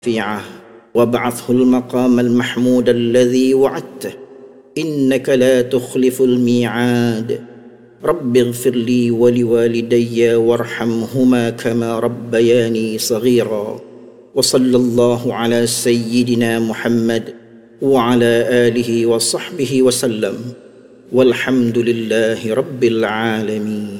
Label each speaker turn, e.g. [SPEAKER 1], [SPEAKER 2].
[SPEAKER 1] رفيعه وابعثه المقام المحمود الذي وعدته إنك لا تخلف الميعاد. رب اغفر لي ولوالدي وارحمهما كما ربياني صغيرا. وصلى الله على سيدنا محمد وعلى آله وصحبه وسلم، والحمد لله رب العالمين.